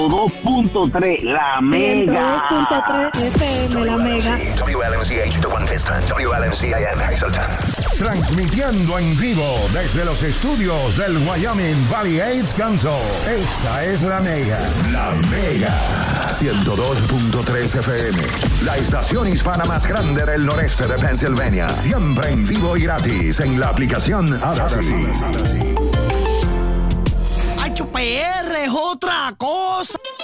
2.3, la mega. 2.3 FM, la mega. WLMCH, The One Piston, WLMCIM, Hazleton. Transmitiendo en vivo desde los estudios del Wyoming Valley AIDS Council. Esta es la mega. La mega. 102.3 FM. La estación hispana más grande del noreste de Pennsylvania. Siempre en vivo y gratis en la aplicación Odyssey. ¡Ay, PR es otra cosa!